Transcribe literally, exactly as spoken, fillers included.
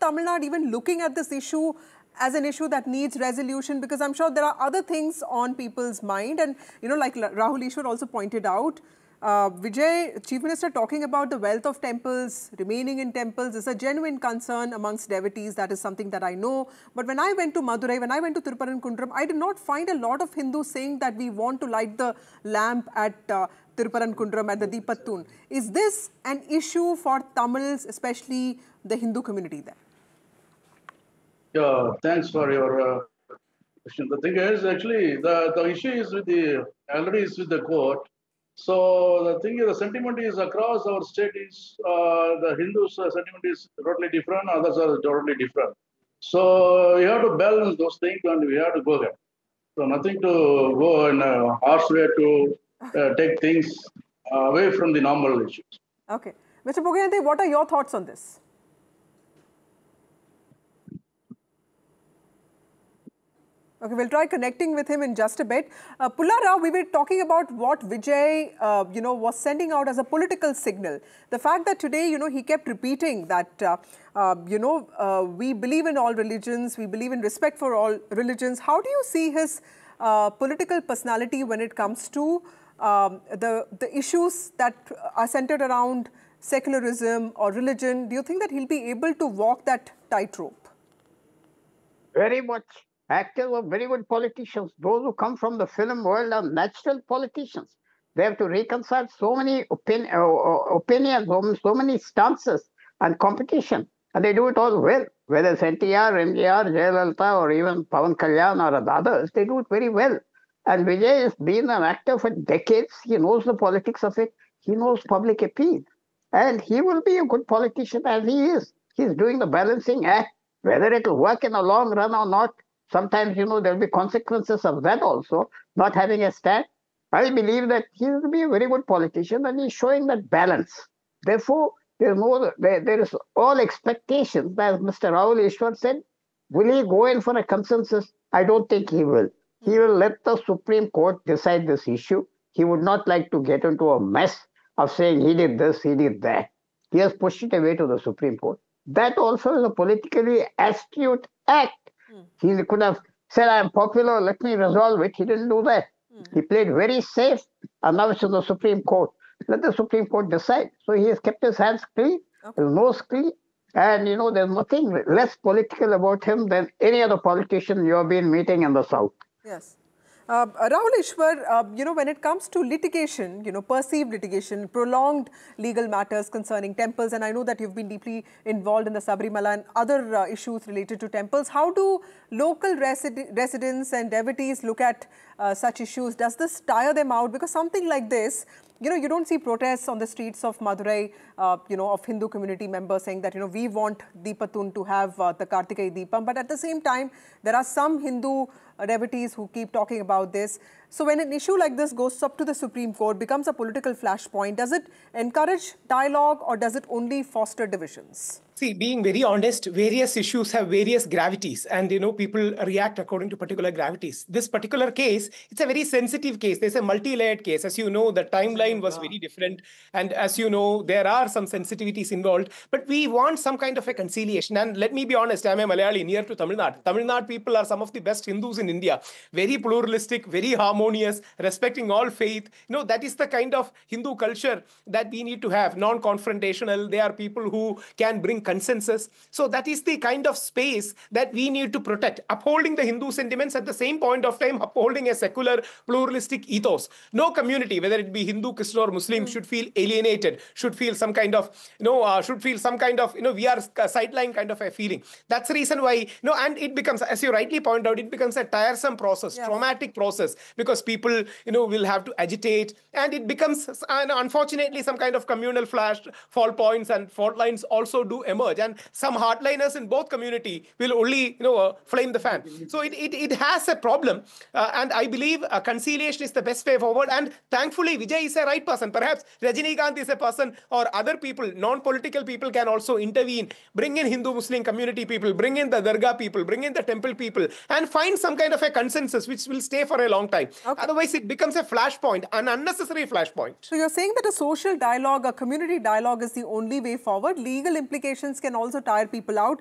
Tamil Nadu even looking at this issue as an issue that needs resolution? Because I'm sure there are other things on people's mind. And, you know, like Rahul Ishwar also pointed out, uh, Vijay, Chief Minister, talking about the wealth of temples, remaining in temples is a genuine concern amongst devotees. That is something that I know. But when I went to Madurai, when I went to Thirupparankundram, I did not find a lot of Hindus saying that we want to light the lamp at uh, Thirupparankundram at the Deepathoon. Is this an issue for Tamils, especially the Hindu community there? Yeah, thanks for your uh, question. The thing is, actually, the, the issue is with the, already is with the court. So the thing is, the sentiment is across our state is, uh, the Hindus' uh, sentiment is totally different, others are totally different. So you have to balance those things and we have to go there. So nothing to go in a harsh way to uh, take things away from the normal issues. Okay. Mister Pugayanthi, what are your thoughts on this? Okay, we'll try connecting with him in just a bit. Uh, Pullara, we were talking about what Vijay, uh, you know, was sending out as a political signal. The fact that today, you know, he kept repeating that, uh, uh, you know, uh, we believe in all religions, we believe in respect for all religions. How do you see his uh, political personality when it comes to um, the, the issues that are centered around secularism or religion? Do you think that he'll be able to walk that tightrope? Very much. Actors are very good politicians. Those who come from the film world are natural politicians. They have to reconcile so many opin uh, opinions, so many stances and competition. And they do it all well. Whether it's N T R, M G R, Jayalalitha, or even Pawan Kalyan or others, they do it very well. And Vijay has been an actor for decades. He knows the politics of it. He knows public appeal. And he will be a good politician as he is. He's doing the balancing act. Whether it will work in the long run or not, sometimes, you know, there will be consequences of that also, not having a stand. I believe that he will be a very good politician and he's showing that balance. Therefore, there is no, there, there is all expectations, as Mister Rahul Ishwar said. Will he go in for a consensus? I don't think he will. He will let the Supreme Court decide this issue. He would not like to get into a mess of saying he did this, he did that. He has pushed it away to the Supreme Court. That also is a politically astute act. Mm. He could have said, I am popular, let me resolve it. He didn't do that. Mm. He played very safe, and now it's to the Supreme Court. Let the Supreme Court decide. So he has kept his hands clean, okay. His nose clean, and you know, there's nothing less political about him than any other politician you have been meeting in the South. Yes. Uh, Rahul Ishwar, uh, you know, when it comes to litigation, you know, perceived litigation, prolonged legal matters concerning temples, and I know that you've been deeply involved in the Sabarimala and other uh, issues related to temples. How do local resi residents and devotees look at uh, such issues? Does this tire them out? Because something like this, you know, you don't see protests on the streets of Madurai, uh, you know, of Hindu community members saying that, you know, we want Deepathoon to have uh, the Kartikeya Deepam. But at the same time, there are some Hindu uh, devotees who keep talking about this. So when an issue like this goes up to the Supreme Court, becomes a political flashpoint, does it encourage dialogue or does it only foster divisions? See, being very honest, various issues have various gravities and, you know, people react according to particular gravities. This particular case, it's a very sensitive case. There's a multi-layered case. As you know, the timeline was very different. And as you know, there are some sensitivities involved. But we want some kind of a conciliation. And let me be honest, I'm a Malayali near to Tamil Nadu. Tamil Nadu people are some of the best Hindus in India. Very pluralistic, very harmonious, respecting all faith. You know, that is the kind of Hindu culture that we need to have. Non-confrontational. They are people who can bring consensus. So that is the kind of space that we need to protect, upholding the Hindu sentiments at the same point of time, upholding a secular pluralistic ethos. No community, whether it be Hindu, Christian or Muslim, mm. should feel alienated, should feel some kind of, you know, uh, should feel some kind of, you know, we are sideline kind of a feeling. That's the reason why, you know, and it becomes, as you rightly point out, it becomes a tiresome process, yeah. traumatic process, because people, you know, will have to agitate, and it becomes, and unfortunately, some kind of communal flash, fall points and fault lines also do emerge. And some hardliners in both community will only, you know, uh, flame the fan. So it, it, it has a problem. Uh, and I believe uh, conciliation is the best way forward. And thankfully, Vijay is a right person. Perhaps Rajinikanth is a person, or other people, non-political people can also intervene, bring in Hindu-Muslim community people, bring in the Dargah people, bring in the temple people, and find some kind of a consensus which will stay for a long time. Okay. Otherwise, it becomes a flashpoint, an unnecessary flashpoint. So you're saying that a social dialogue, a community dialogue is the only way forward. Legal implications can also tire people out.